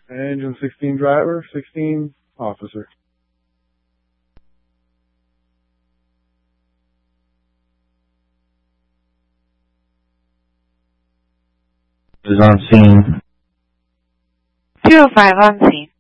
Engine 16 driver, 16 officer. Is on scene. 205 on scene.